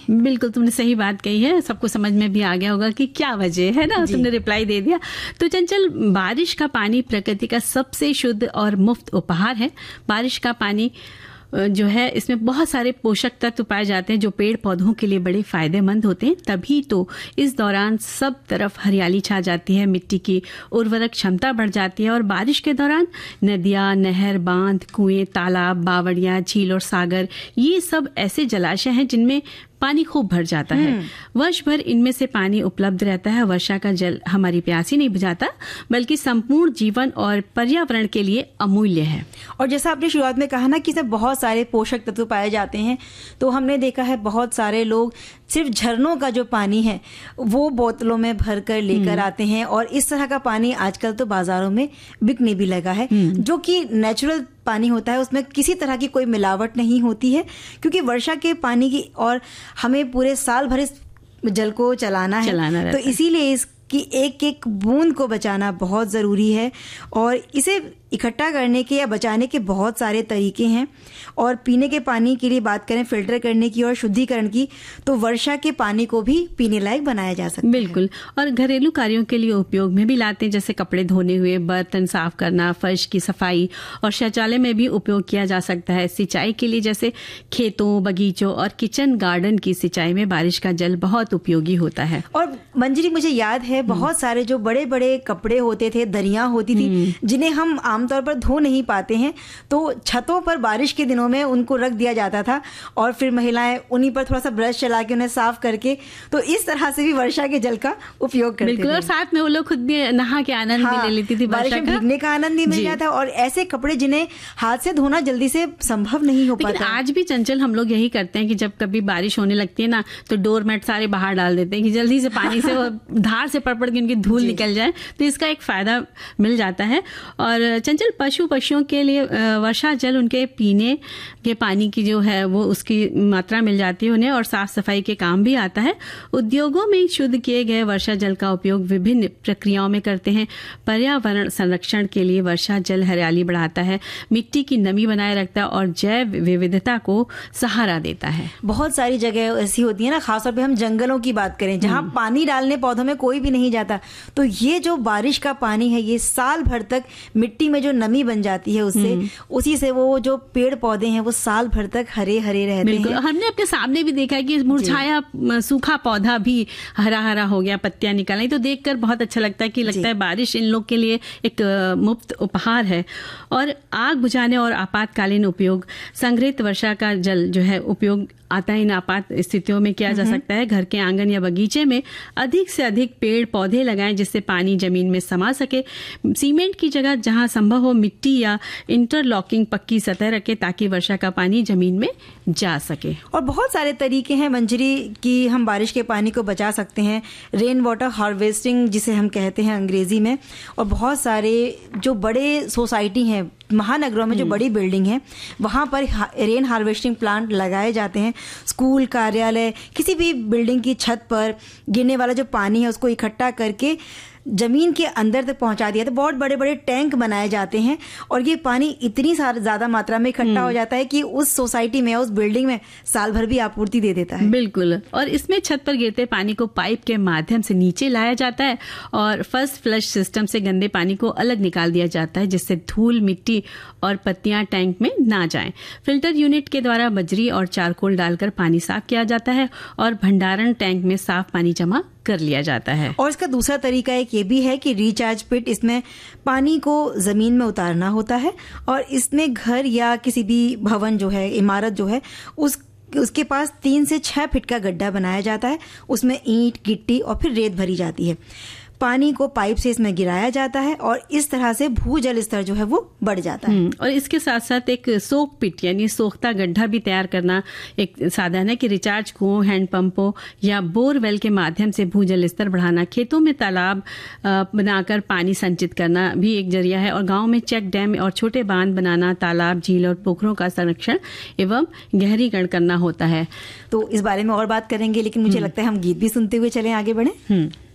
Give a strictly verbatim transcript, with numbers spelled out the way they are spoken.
बिल्कुल, तुमने सही बात कही है, सबको समझ में भी आ गया होगा कि क्या वजह है ना, तुमने रिप्लाई दे दिया। तो चंचल, बारिश का पानी प्रकृति का सबसे शुद्ध और मुफ्त उपहार है। बारिश का पानी जो है इसमें बहुत सारे पोषक तत्व पाए जाते हैं जो पेड़ पौधों के लिए बड़े फायदेमंद होते हैं। तभी तो इस दौरान सब तरफ हरियाली छा जाती है, मिट्टी की उर्वरक क्षमता बढ़ जाती है और बारिश के दौरान नदियाँ, नहर, बांध, कुएं, तालाब, बावड़ियाँ, झील और सागर, ये सब ऐसे जलाशय हैं जिनमें पानी खूब भर जाता है। वर्ष भर इनमें से पानी उपलब्ध रहता है। वर्षा का जल हमारी प्यास ही नहीं बुझाता बल्कि संपूर्ण जीवन और पर्यावरण के लिए अमूल्य है। और जैसा आपने शुरुआत में कहा ना कि इसमें बहुत सारे पोषक तत्व पाए जाते हैं, तो हमने देखा है बहुत सारे लोग सिर्फ झरनों का जो पानी है वो बोतलों में भर कर लेकर आते हैं और इस तरह का पानी आजकल तो बाजारों में बिकने भी लगा है, जो कि नेचुरल पानी होता है, उसमें किसी तरह की कोई मिलावट नहीं होती है, क्योंकि वर्षा के पानी की और हमें पूरे साल भर इस जल को चलाना है, चलाना तो इसीलिए इसकी एक एक बूंद को बचाना बहुत ज़रूरी है। और इसे इकट्ठा करने के या बचाने के बहुत सारे तरीके हैं। और पीने के पानी के लिए बात करें, फिल्टर करने की और शुद्धिकरण की, तो वर्षा के पानी को भी पीने लायक बनाया जा सकता है। बिल्कुल, और घरेलू कार्यों के लिए उपयोग में भी लाते हैं, जैसे कपड़े धोने हुए, बर्तन साफ करना, फर्श की सफाई और शौचालय में भी उपयोग किया जा सकता है। सिंचाई के लिए जैसे खेतों, बगीचों और किचन गार्डन की सिंचाई में बारिश का जल बहुत उपयोगी होता है। और मंजरी, मुझे याद है बहुत सारे जो बड़े बड़े कपड़े होते थे, दरियां होती थी, जिन्हें हम आमतौर पर धो नहीं पाते हैं, तो छतों पर बारिश के दिनों में उनको रख दिया जाता था और फिर महिलाएं उन्हीं पर थोड़ा सा ब्रश चला के उन्हें साफ करके, तो इस तरह से भी वर्षा के जल का उपयोग करते थे। बिल्कुल, और साथ में वो लोग खुद भी नहा के आनंद हाँ, भी ले लेती थी, बारिश में भीगने का आनंद भी मिल जाता है। और ऐसे कपड़े जिन्हें हाथ से धोना जल्दी से संभव नहीं हो पाता। आज भी चंचल हम लोग यही करते हैं कि जब कभी बारिश होने लगती है ना, तो डोरमेट सारे बाहर डाल देते हैं कि जल्दी से पानी से धार से पड़ पड़ के उनकी धूल निकल जाए, तो इसका एक फायदा मिल जाता है। और चंचल, पशु पक्षियों के लिए वर्षा जल उनके पीने के पानी की जो है वो उसकी मात्रा मिल जाती है उन्हें, और साफ सफाई के काम भी आता है। उद्योगों में शुद्ध किए गए वर्षा जल का उपयोग विभिन्न प्रक्रियाओं में करते हैं। पर्यावरण संरक्षण के लिए वर्षा जल हरियाली बढ़ाता है, मिट्टी की नमी बनाए रखता है और जैव विविधता को सहारा देता है। बहुत सारी जगह ऐसी होती है ना, खासतौर पे हम जंगलों की बात करें जहाँ पानी डालने पौधों में कोई भी नहीं जाता, तो ये जो बारिश का पानी है ये साल भर तक मिट्टी में जो नमी बन जाती है उससे, उसी से वो जो पेड़ पौधे हैं वो साल भर तक हरे हरे रहते हैं। हमने अपने सामने भी देखा है कि मुरझाया सूखा पौधा भी हरा हरा हो गया, पत्तियां निकल आई, तो देखकर बहुत अच्छा लगता है कि लगता है बारिश इन लोग के लिए एक मुफ्त उपहार है। और आग बुझाने और आपातकालीन उपयोग, संग्रहित वर्षा का जल जो है उपयोग आता है इन आपात स्थितियों में किया जा सकता है। घर के आंगन या बगीचे में अधिक से अधिक पेड़ पौधे लगाएं जिससे पानी जमीन में समा सके। सीमेंट की जगह जहां संभव हो मिट्टी या इंटरलॉकिंग पक्की सतह रखें ताकि वर्षा का पानी जमीन में जा सके। और बहुत सारे तरीके हैं मंजरी कि हम बारिश के पानी को बचा सकते हैं। रेन वाटर हार्वेस्टिंग जिसे हम कहते हैं अंग्रेजी में, और बहुत सारे जो बड़े सोसाइटी हैं महानगरों में, जो बड़ी बिल्डिंग है वहां पर रेन हार्वेस्टिंग प्लांट लगाए जाते हैं। स्कूल, कार्यालय, किसी भी बिल्डिंग की छत पर गिरने वाला जो पानी है उसको इकट्ठा करके जमीन के अंदर तक पहुंचा दिया, तो बहुत बड़े बड़े टैंक बनाए जाते हैं और ये पानी इतनी ज्यादा मात्रा में इकट्ठा हो जाता है कि उस सोसाइटी में, उस बिल्डिंग में साल भर भी आपूर्ति दे देता है। बिल्कुल, और इसमें छत पर गिरते पानी को पाइप के माध्यम से नीचे लाया जाता है और फर्स्ट फ्लश सिस्टम से गंदे पानी को अलग निकाल दिया जाता है जिससे धूल, मिट्टी और पत्तियां टैंक में ना जाएं। फिल्टर यूनिट के द्वारा बजरी और चारकोल डालकर पानी साफ किया जाता है और भंडारण टैंक में साफ पानी जमा कर लिया जाता है। और इसका दूसरा तरीका एक ये भी है कि रिचार्ज पिट, इसमें पानी को जमीन में उतारना होता है और इसमें घर या किसी भी भवन जो है, इमारत जो है, उस उसके पास तीन से छह फीट का गड्ढा बनाया जाता है। उसमें ईंट, गिट्टी और फिर रेत भरी जाती है। पानी को पाइप से इसमें गिराया जाता है और इस तरह से भूजल स्तर जो है वो बढ़ जाता है। और इसके साथ साथ एक सोख पिट यानी सोखता गड्ढा भी तैयार करना एक साधन है कि रिचार्ज कुओं, हैंडपंपों या बोरवेल के माध्यम से भूजल स्तर बढ़ाना। खेतों में तालाब बनाकर पानी संचित करना भी एक जरिया है और गाँव में चेक डैम और छोटे बांध बनाना, तालाब, झील और पोखरों का संरक्षण एवं गहरीकरण करना होता है। तो इस बारे में और बात करेंगे, लेकिन मुझे लगता है हम गीत भी सुनते हुए चलें, आगे बढ़े।